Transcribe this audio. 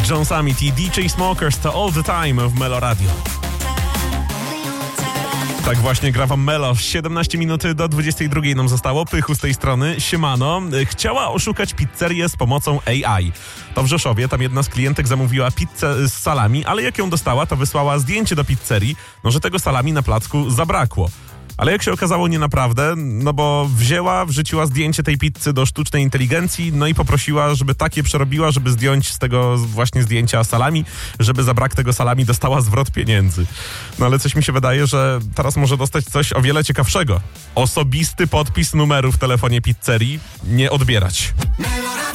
John Summit i DJ Smokers to All The Time w Melo Radio. Tak właśnie gra wam Melo. 17 minut do 22 nam zostało. Pychu z tej strony. Siemano. Chciała oszukać pizzerię z pomocą AI. To w Rzeszowie. Tam jedna z klientek zamówiła pizzę z salami, ale jak ją dostała, to wysłała zdjęcie do pizzerii, że tego salami na placku zabrakło. Ale jak się okazało, nie naprawdę, bo wrzuciła zdjęcie tej pizzy do sztucznej inteligencji, i poprosiła, żeby takie przerobiła, żeby zdjąć z tego właśnie zdjęcia salami, żeby za brak tego salami dostała zwrot pieniędzy. Ale coś mi się wydaje, że teraz może dostać coś o wiele ciekawszego. Osobisty podpis numeru w telefonie pizzerii nie odbierać.